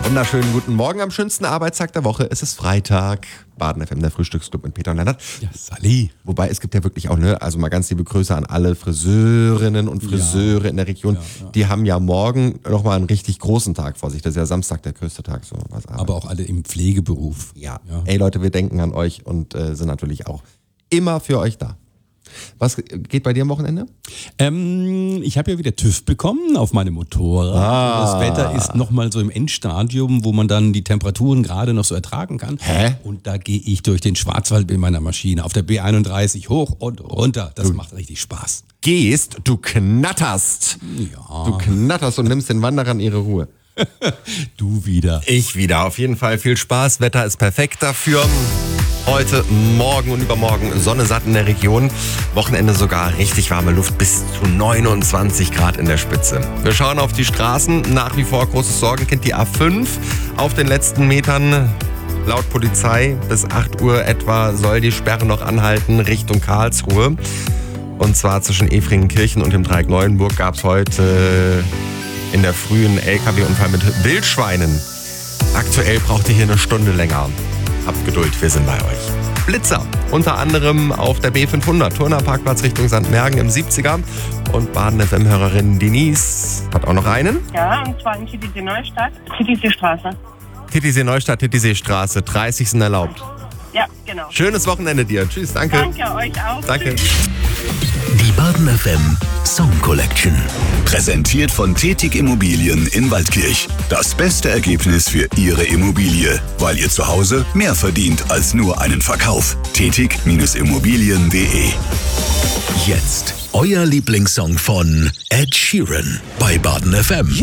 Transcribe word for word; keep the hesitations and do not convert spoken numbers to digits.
Wunderschönen guten Morgen am schönsten Arbeitstag der Woche. Es ist Freitag. Baden F M, der Frühstücksclub mit Peter und Lennart. Ja, Sally. Wobei es gibt ja wirklich auch, ne, also mal ganz liebe Grüße an alle Friseurinnen und Friseure ja. in der Region. Ja, ja. Die haben ja morgen nochmal einen richtig großen Tag vor sich. Das ist ja Samstag der größte Tag. So was Aber auch alle im Pflegeberuf. Ja. ja. Ey Leute, wir denken an euch und äh, sind natürlich auch immer für euch da. Was geht bei dir am Wochenende? Ähm, ich habe ja wieder TÜV bekommen auf meinem Motorrad. Ah. Das Wetter ist nochmal so im Endstadium, wo man dann die Temperaturen gerade noch so ertragen kann. Hä? Und da gehe ich durch den Schwarzwald mit meiner Maschine auf der B einunddreißig hoch und runter. Das du macht richtig Spaß. Gehst, du knatterst. Ja. Du knatterst und nimmst den Wanderern ihre Ruhe. Du wieder. Ich wieder. Auf jeden Fall viel Spaß. Wetter ist perfekt dafür. Heute, morgen und übermorgen Sonne satt in der Region. Wochenende sogar richtig warme Luft bis zu neunundzwanzig Grad in der Spitze. Wir schauen auf die Straßen. Nach wie vor große Sorgen kennt die A fünf. Auf den letzten Metern, laut Polizei, bis acht Uhr etwa soll die Sperre noch anhalten Richtung Karlsruhe. Und zwar zwischen Efringenkirchen und dem Dreieck Neuenburg gab es heute in der Früh einen L K W-Unfall mit Wildschweinen. Aktuell braucht ihr hier eine Stunde länger. Habt Geduld, wir sind bei euch. Blitzer, unter anderem auf der B fünfhundert, Turner Parkplatz Richtung Sandmergen im siebziger. Und Baden F M-Hörerin Denise hat auch noch einen. Ja, und zwar in Titisee Neustadt, Titisee Straße. Titisee Neustadt, Titisee Straße, dreißig sind erlaubt. Ja, genau. Schönes Wochenende dir. Tschüss, danke. Danke, euch auch. Danke. Tschüss. Die Baden F M Song Collection. Präsentiert von Tetig Immobilien in Waldkirch. Das beste Ergebnis für Ihre Immobilie, weil ihr zu Hause mehr verdient als nur einen Verkauf. Tetig Immobilien punkt de. Jetzt euer Lieblingssong von Ed Sheeran bei Baden F M.